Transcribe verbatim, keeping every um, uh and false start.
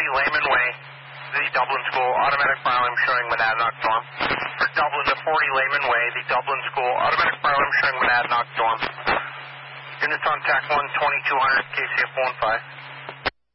forty Lehman Way, the Dublin School, automatic fire alarm showing Monadnock Dorm. For Dublin to forty Lehman Way, the Dublin School, automatic fire alarm showing Monadnock Dorm. Units on T A C one, twenty-two hundred, K C F one five.